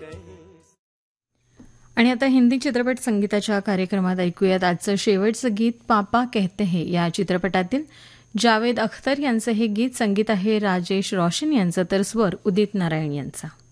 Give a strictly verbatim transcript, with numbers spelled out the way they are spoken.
आणि आता हिंदी चित्रपट संगीताच्या कार्यक्रमात ऐकूयात आजचं शेवटचं गीत पापा कहते हैं या चित्रपटातील जावेद अख्तर यांचं हे गीत. संगीत आहे राजेश रोशन यांचं, तर स्वर उदित नारायण यांचा.